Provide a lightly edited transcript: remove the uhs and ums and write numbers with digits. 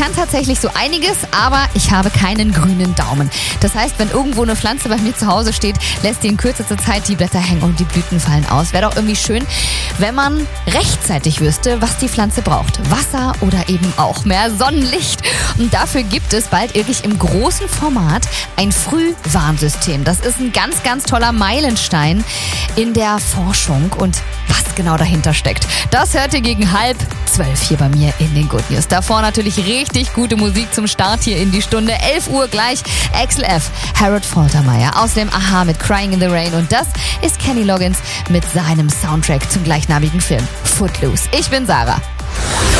kann tatsächlich so einiges, aber ich habe keinen grünen Daumen. Das heißt, wenn irgendwo eine Pflanze bei mir zu Hause steht, lässt die in kürzester Zeit die Blätter hängen und die Blüten fallen aus. Wäre doch irgendwie schön, wenn man rechtzeitig wüsste, was die Pflanze braucht. Wasser oder eben auch mehr Sonnenlicht. Und dafür gibt es bald wirklich im großen Format ein Frühwarnsystem. Das ist ein ganz, ganz toller Meilenstein in der Forschung und was genau dahinter steckt. Das hört ihr gegen 11:30 hier bei mir in den Good News. Davor natürlich richtig gute Musik zum Start hier in die Stunde. 11 Uhr gleich Axel F., Harold Faltermeyer. Außerdem Aha mit Crying in the Rain. Und das ist Kenny Loggins mit seinem Soundtrack zum gleichnamigen Film Footloose. Ich bin Sarah.